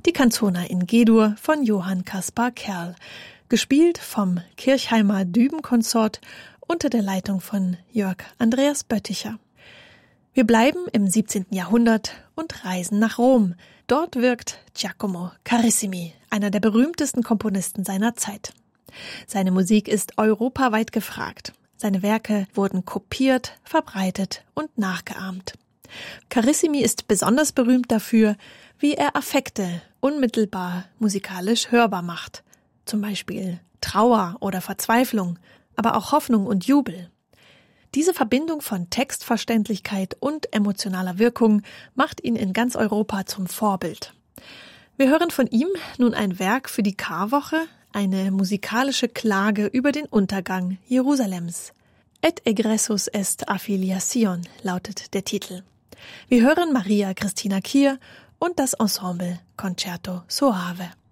Die Canzona in G-Dur von Johann Caspar Kerl, gespielt vom Kirchheimer Dübenkonsort unter der Leitung von Jörg Andreas Bötticher. Wir bleiben im 17. Jahrhundert und reisen nach Rom. Dort wirkt Giacomo Carissimi, einer der berühmtesten Komponisten seiner Zeit. Seine Musik ist europaweit gefragt. Seine Werke wurden kopiert, verbreitet und nachgeahmt. Carissimi ist besonders berühmt dafür, wie er Affekte unmittelbar musikalisch hörbar macht. Zum Beispiel Trauer oder Verzweiflung, aber auch Hoffnung und Jubel. Diese Verbindung von Textverständlichkeit und emotionaler Wirkung macht ihn in ganz Europa zum Vorbild. Wir hören von ihm nun ein Werk für die Karwoche, eine musikalische Klage über den Untergang Jerusalems. Et egressus est affiliation lautet der Titel. Wir hören Maria Christina Kier und das Ensemble Concerto Soave.